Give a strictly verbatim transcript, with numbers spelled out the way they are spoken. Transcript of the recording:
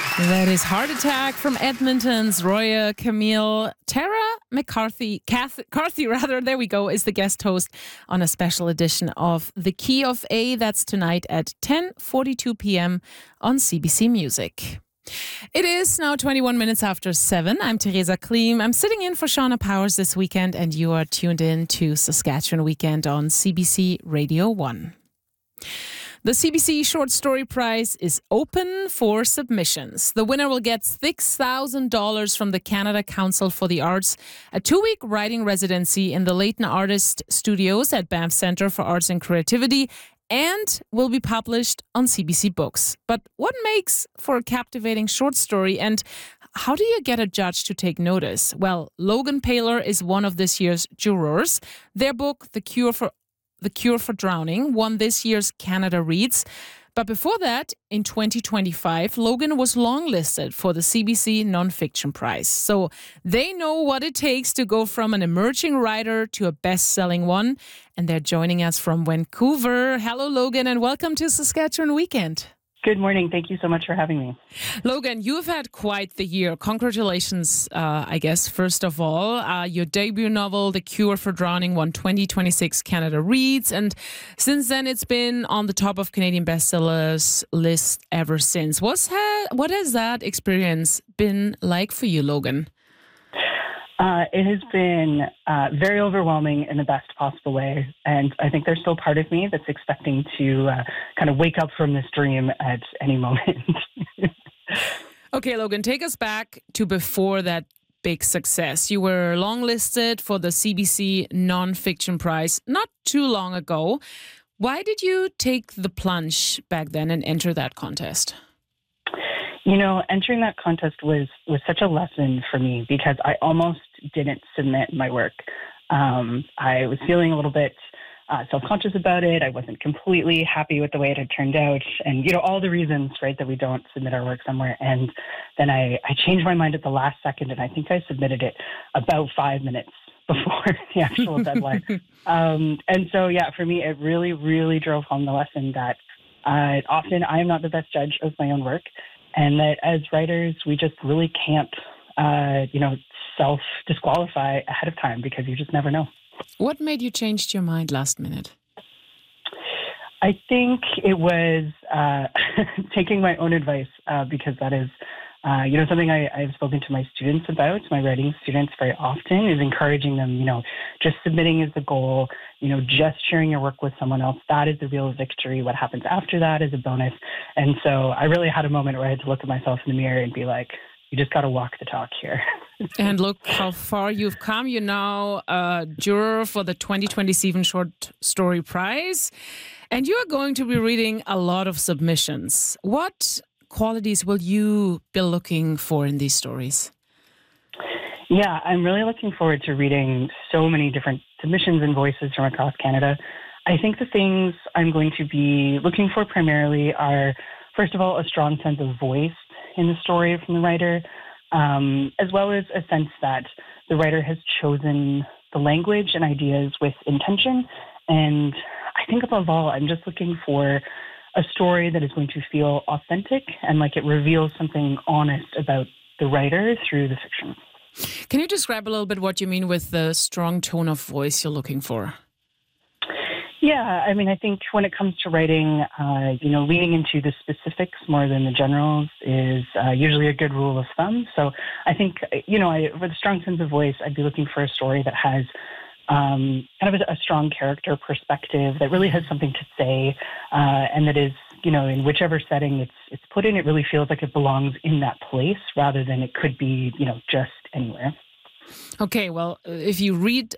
That is Heart Attack from Edmonton's Roya Camille. Tara McCarthy, Kath, Carthy rather, there we go, is the guest host on a special edition of The Key of A. That's tonight at ten forty-two p.m. on C B C Music. It is now twenty-one minutes after seven. I'm Theresa Klim. I'm sitting in for Shauna Powers this weekend, and you are tuned in to Saskatchewan Weekend on C B C Radio one. The C B C Short Story Prize is open for submissions. The winner will get six thousand dollars from the Canada Council for the Arts, a two-week writing residency in the Leighton Artist Studios at Banff Centre for Arts and Creativity, and will be published on C B C Books. But what makes for a captivating short story, and how do you get a judge to take notice? Well, Logan Paylor is one of this year's jurors. Their book, The Cure for The Cure for Drowning, won this year's Canada Reads. But before that, in twenty twenty-five, Logan was longlisted for the C B C Nonfiction Prize. So they know what it takes to go from an emerging writer to a best-selling one. And they're joining us from Vancouver. Hello, Logan, and welcome to Saskatchewan Weekend. Good morning. Thank you so much for having me. Logan, you've had quite the year. Congratulations, uh, I guess, first of all. Uh, your debut novel, The Cure for Drowning, won twenty twenty-six Canada Reads. And since then, it's been on the top of Canadian bestsellers list ever since. What's ha- what has that experience been like for you, Logan? Uh, it has been uh, very overwhelming in the best possible way. And I think there's still part of me that's expecting to uh, kind of wake up from this dream at any moment. Okay, Logan, take us back to before that big success. You were longlisted for the C B C Nonfiction Prize not too long ago. Why did you take the plunge back then and enter that contest? You know, entering that contest was, was such a lesson for me because I almost didn't submit my work. Um, I was feeling a little bit uh, self-conscious about it. I wasn't completely happy with the way it had turned out. And, you know, all the reasons, right, that we don't submit our work somewhere. And then I, I changed my mind at the last second, and I think I submitted it about five minutes before the actual deadline. Um, and so, yeah, for me, it really, really drove home the lesson that uh, often I am not the best judge of my own work. And that as writers, we just really can't, uh, you know, self-disqualify ahead of time because you just never know. What made you change your mind last minute? I think it was uh, taking my own advice uh, because that is, uh, you know, something I, I've spoken to my students about, my writing students very often, is encouraging them, you know, just submitting is the goal, you know, just sharing your work with someone else. That is the real victory. What happens after that is a bonus. And so I really had a moment where I had to look at myself in the mirror and be like, you just got to walk the talk here. And look how far you've come. You're now a juror for the twenty twenty-seven Short Story Prize. And you are going to be reading a lot of submissions. What qualities will you be looking for in these stories? Yeah, I'm really looking forward to reading so many different submissions and voices from across Canada. I think the things I'm going to be looking for primarily are, first of all, a strong sense of voice in the story from the writer, um, as well as a sense that the writer has chosen the language and ideas with intention. And I think above all, I'm just looking for a story that is going to feel authentic and like it reveals something honest about the writer through the fiction. Can you describe a little bit what you mean with the strong tone of voice you're looking for? Yeah, I mean, I think when it comes to writing, uh, you know, leaning into the specifics more than the generals is uh, usually a good rule of thumb. So I think, you know, I, with a strong sense of voice, I'd be looking for a story that has um, kind of a, a strong character perspective, that really has something to say, uh, and that is, you know, in whichever setting it's it's put in, it really feels like it belongs in that place rather than it could be, you know, just anywhere. Okay, well, if you read